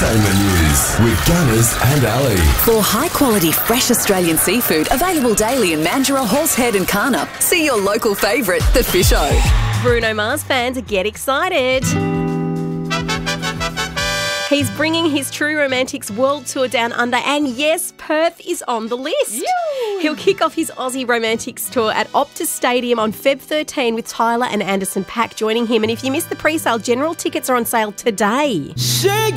entertainment news with Gunners and Ali. For high-quality, fresh Australian seafood available daily in Mandurah, Horsehead and Karnup, see your local favourite, The Fisho. Bruno Mars fans, get excited. He's bringing his True Romantics World Tour down under, and yes, Perth is on the list. He'll kick off his Aussie Romantics Tour at Optus Stadium on Feb 13 with Tyler and Anderson .Paak joining him. And if you missed the pre-sale, general tickets are on sale today.